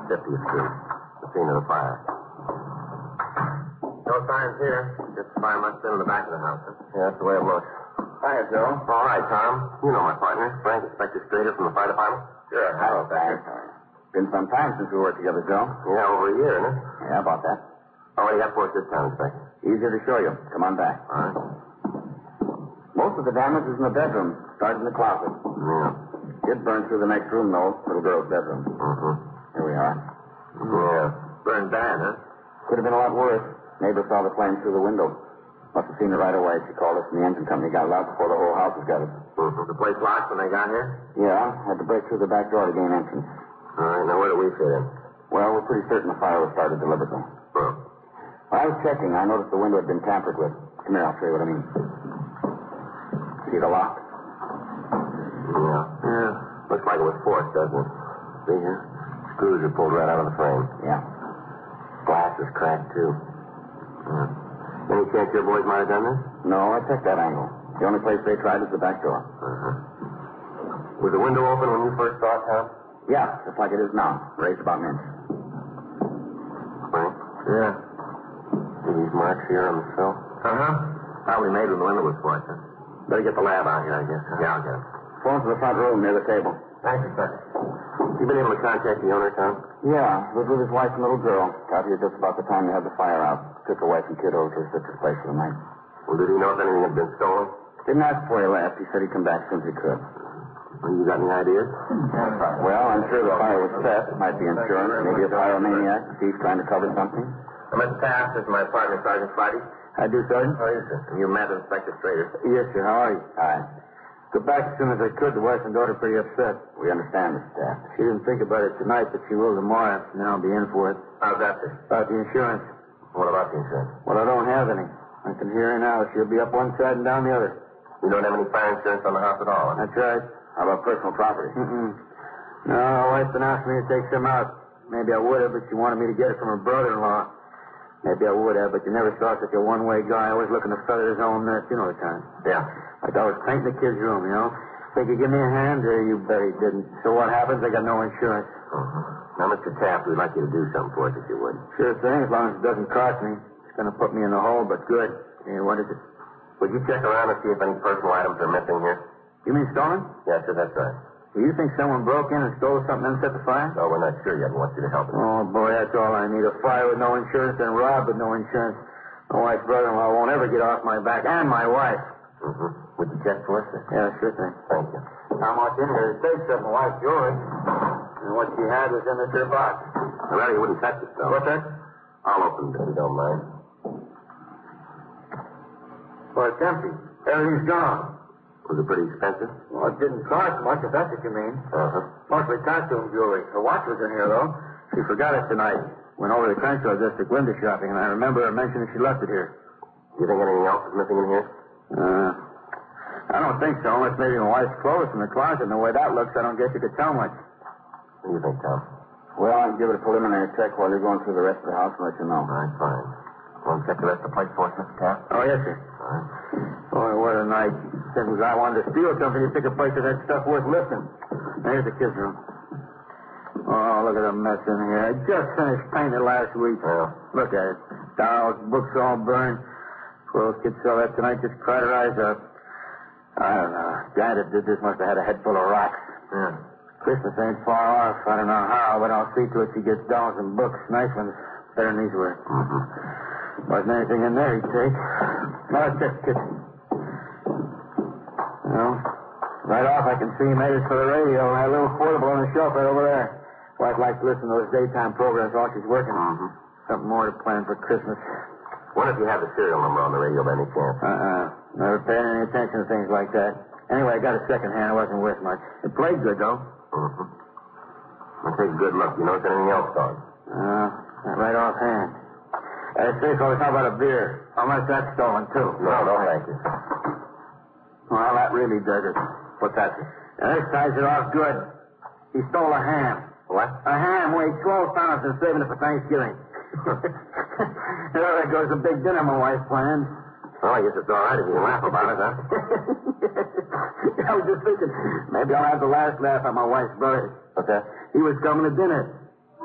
50th Street, the scene of the fire. No signs here. Just the fire must have been in the back of the house. Huh? Yeah, that's the way it looks. Hiya, Joe. All right, Tom. You know my partner, Frank, Inspector Strader from the fire department. Sure. Hello, Frank. Been some time since we worked together, Joe. Yeah, over a year, isn't it? Yeah, about that. What do you got for us this time, Inspector? Easier to show you. Come on back. All right. Most of the damage is in the bedroom. Started in the closet. Yeah. It burned through the next room, though. Little girl's bedroom. Mm-hmm. Here we are. Yeah. Burned bad, huh? Could have been a lot worse. Neighbor saw the flame through the window. Must have seen it right away. She called us, and the engine company got it out before the whole house was gutted. Mm-hmm. The place locked when they got here? Yeah, had to break through the back door to gain entrance. All right, now where do we fit in? Well, we're pretty certain the fire was started deliberately. Oh. When I was checking, I noticed the window had been tampered with. Come here, I'll show you what I mean. See the lock? Yeah. Looks like it was forced, doesn't it? See here? Screws are pulled right out of the frame. Yeah. Glass is cracked, too. Yeah. Any chance your boys might have done this? No, I checked that angle. The only place they tried is the back door. Uh-huh. Was the window open when you first saw it, Tom? Yeah, just like it is now. Raised about an inch. Frank? Yeah. See these marks here on the sill? Uh-huh. Probably made when the window was forced, huh? Better get the lab out here, I guess. Huh? Yeah, I'll get it. Phone to the front room near the table. Thank you, sir. You been able to contact the owner, Tom? Yeah, was with his wife and little girl. Got here just about the time they had the fire out. Took her wife and kid over to her sister's place for the night. Well, did he know if anything had been stolen? Didn't ask before he left. He said he'd come back as soon as he could. Well, you got any ideas? Well, I'm sure the fire was set. Might be insurance. Maybe a pyromaniac. Thief trying to cover something. I'm at the task. This is my partner, Sergeant Friday. I do, Sergeant. Oh, yes, sir. And you met Inspector Strader. Yes, sir. How are you? Hi. Got back as soon as I could. The wife and daughter pretty upset. We understand, Mr. Staff. She didn't think about it tonight, but she will tomorrow. Now I'll be in for it. How's that, sir? About the insurance. What about the insurance? Well, I don't have any. I can hear her now. She'll be up one side and down the other. You don't have any fire insurance on the house at all, huh? That's right. How about personal property? No, my wife's been asking me to take some out. Maybe I would have, but she wanted me to get it from her brother-in-law. Maybe I would have, but you never saw such a one-way guy, always looking to feather his own nest. You know the kind. Yeah. Like I was painting the kid's room, you know. Think you give me a hand? You bet he didn't. So what happens? I got no insurance. Now, Mr. Taft, we'd like you to do something for us if you would. Sure thing, as long as it doesn't cost me. It's going to put me in the hole, but good. Hey, what is it? Would you check around and see if any personal items are missing here? You mean stolen? Yes, sir, that's right. Do you think someone broke in and stole something and set the fire? No, we're not sure yet. We want you to help us. Oh, boy, that's all I need. A fire with no insurance and rob with no insurance. My wife's brother-in-law won't ever get off my back, and my wife. Would you check for us, sir? Yeah, sure thing. Thank you. How much in here? Safe stuff my wife's jewelry. And what she had was in this here box. I rather you wouldn't touch it, though. What's that? I'll open it if you don't mind. Well, it's empty. Everything's gone. Was it pretty expensive? Well, it didn't cost much, if that's what you mean. Mostly costume jewelry. Her watch was in here, though. She forgot it tonight. Went over to Crenshaw just to window shopping, and I remember her mentioning she left it here. Do you think anything else is missing in here? I don't think so, unless maybe my wife's clothes from the closet. And the way that looks, I don't guess you could tell much. What do you think, Tom? Well, I can give it a preliminary check while you're going through the rest of the house and let you know. All right, fine. Want to check the rest of the place for us, Mr. Taft? Oh, yes, sir. All right. Boy, what a night. Since I wanted to steal something, you pick a place that had stuff worth lifting. There's the kids' room. Oh, look at the mess in here. I just finished painting it last week. Yeah. Look at it. Dolls, books all burned. Poor those kids saw that tonight, just cried her eyes out. I don't know. Guy that did this must have had a head full of rocks. Yeah. Christmas ain't far off. I don't know how, but I'll see to it she gets dolls and books. Nice ones. Better than these were. Wasn't anything in there he'd take. Now let's check the kitchen. Well, right off I can see he made it for the radio. That little portable on the shelf right over there. Wife likes to listen to those daytime programs while she's working. Something more to plan for Christmas. Wonder if you have the serial number on the radio by any chance? Never paid any attention to things like that. Anyway, I got a second hand. It wasn't worth much. It played good, though. I'll take a good look. You notice anything else, Don? Not right offhand. Say, fellas, how about a beer? Unless that's stolen, too. No, thank you. Well, that really does it. What's that? This ties it off good. He stole a ham. What? A ham weighed 12 pounds and saving it for Thanksgiving. There goes the big dinner my wife planned. Well, I guess it's all right if you can laugh about it, huh? I was just thinking, maybe I'll have the last laugh at my wife's brother. What's that? He was coming to dinner.